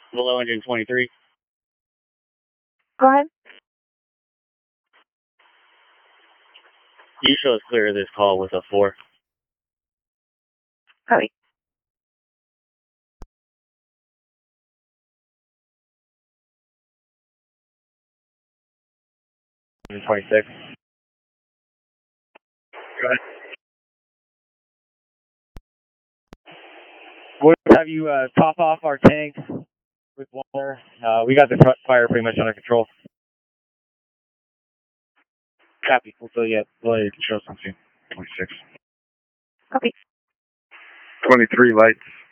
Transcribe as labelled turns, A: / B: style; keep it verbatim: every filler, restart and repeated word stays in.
A: Below engine twenty-three.
B: Go ahead.
A: You show us clear of this call with a four.
B: Copy.
A: Engine twenty-six. Go ahead. We'll have you uh, top off our tanks with water. Uh, we got the fire pretty much under control. Copy. We'll fill you up. We'll let you control something. twenty-six.
B: Copy.
C: twenty-three lights.